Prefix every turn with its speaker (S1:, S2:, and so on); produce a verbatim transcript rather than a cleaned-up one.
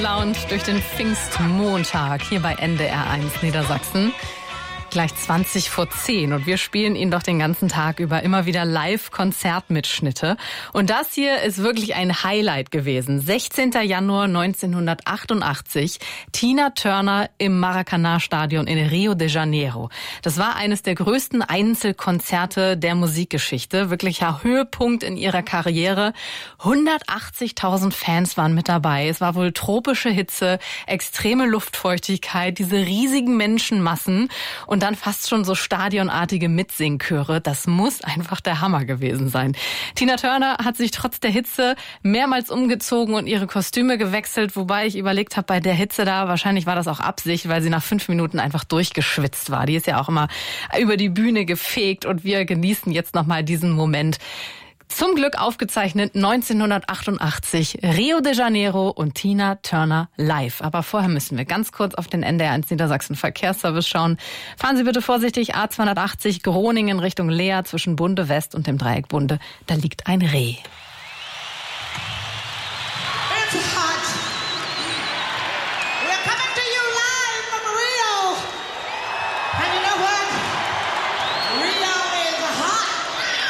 S1: Lounge durch den Pfingstmontag hier bei N D R eins Niedersachsen. Gleich zwanzig vor zehn und wir spielen Ihnen doch den ganzen Tag über immer wieder Live-Konzertmitschnitte. Und das hier ist wirklich ein Highlight gewesen. sechzehnten Januar neunzehnhundertachtundachtzig, Tina Turner im Maracanã-Stadion in Rio de Janeiro. Das war eines der größten Einzelkonzerte der Musikgeschichte. Wirklicher Höhepunkt in ihrer Karriere. hundertachtzigtausend Fans waren mit dabei. Es war wohl tropische Hitze, extreme Luftfeuchtigkeit, diese riesigen Menschenmassen und dann fast schon so stadionartige Mitsingchöre. Das muss einfach der Hammer gewesen sein. Tina Turner hat sich trotz der Hitze mehrmals umgezogen und ihre Kostüme gewechselt, wobei ich überlegt habe, bei der Hitze da, wahrscheinlich war das auch Absicht, weil sie nach fünf Minuten einfach durchgeschwitzt war. Die ist ja auch immer über die Bühne gefegt und wir genießen jetzt nochmal diesen Moment. Zum Glück aufgezeichnet neunzehnhundertachtundachtzig, Rio de Janeiro und Tina Turner live. Aber vorher müssen wir ganz kurz auf den N D R eins Niedersachsen Verkehrsservice schauen. Fahren Sie bitte vorsichtig, A zweihundertachtzig Groningen Richtung Leer zwischen Bunde West und dem Dreieck Bunde. Da liegt ein Reh.